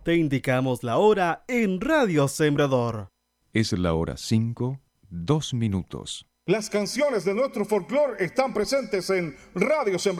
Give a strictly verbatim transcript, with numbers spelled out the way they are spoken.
Te indicamos la hora en Radio Sembrador. Es la hora cinco, dos minutos. Las canciones de nuestro folclore están presentes en Radio Sembrador.